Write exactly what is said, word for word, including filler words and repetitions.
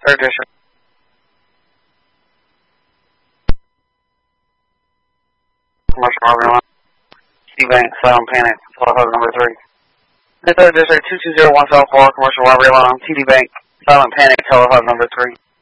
Third District. Commercial robbery line. T D Bank, silent panic, telephone number three. The Third District, two two zero one South Florida, commercial robbery line. T D Bank, silent panic, telephone number three.